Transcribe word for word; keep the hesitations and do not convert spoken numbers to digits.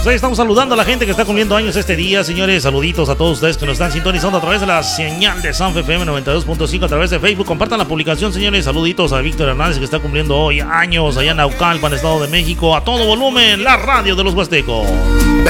Pues ahí estamos saludando a la gente que está cumpliendo años este día, señores. Saluditos a todos ustedes que nos están sintonizando a través de la señal de Sanfe F M noventa y dos punto cinco, a través de Facebook. Compartan la publicación, señores. Saluditos a Víctor Hernández, que está cumpliendo hoy años allá en Naucalpan, Estado de México. A todo volumen, la radio de los Huastecos.